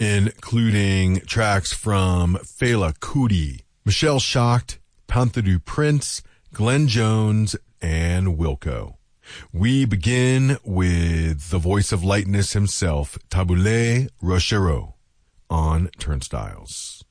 including tracks from Fela Kuti, Michelle Shocked, Panther du Prince, Glenn Jones, and Wilco. We begin with the voice of lightness himself, Tabule Rochereau, on Turnstiles.